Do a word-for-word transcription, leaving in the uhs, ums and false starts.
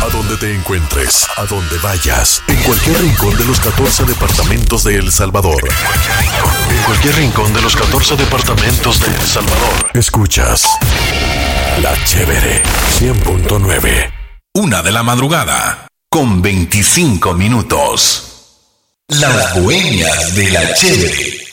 A donde te encuentres, a donde vayas, en cualquier rincón de los catorce departamentos de El Salvador. En cualquier rincón de los catorce departamentos de El Salvador. Escuchas La Chévere cien punto nueve. Una de la madrugada, con veinticinco minutos. Las Bohemias de La Chévere.